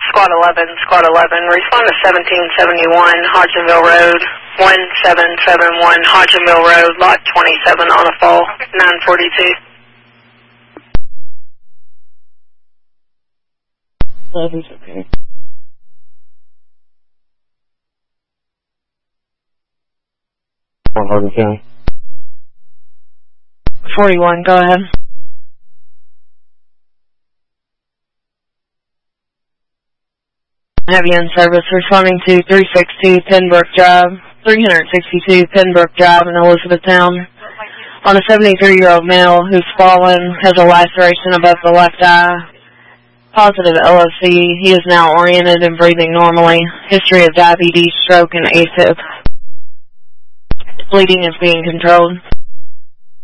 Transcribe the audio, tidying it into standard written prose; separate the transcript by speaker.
Speaker 1: Squad 11, respond to 1771 Hodgenville Road, 1771 Hodgenville Road, lot 27 on a fall, 942.
Speaker 2: That is okay. Hardin County.
Speaker 3: 41, go ahead. Have you in service responding to 362 Pembroke Drive, 362 Pembroke Drive in Elizabethtown. On a 73-year-old male who's fallen, has a laceration above the left eye. Positive LOC. He is now oriented and breathing normally. History of diabetes, stroke, and AFib. Bleeding is being controlled.